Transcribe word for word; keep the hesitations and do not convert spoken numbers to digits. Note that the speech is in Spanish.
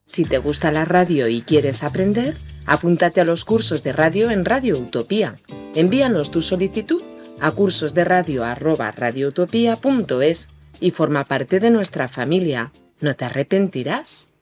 Si te gusta la radio y quieres aprender, apúntate a los cursos de radio en Radio Utopía. Envíanos tu solicitud a cursosderadio arroba radioutopía punto es y forma parte de nuestra familia. No te arrepentirás.